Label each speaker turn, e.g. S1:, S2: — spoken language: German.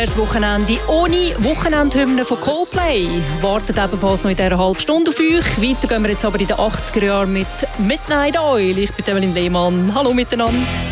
S1: Das Wochenende ohne Wochenendhymne von Coldplay wartet ebenfalls noch in dieser halben Stunde auf euch. Weiter gehen wir jetzt aber in den 80er Jahren mit Midnight Oil. Ich bin Evelyn Lehmann. Hallo miteinander.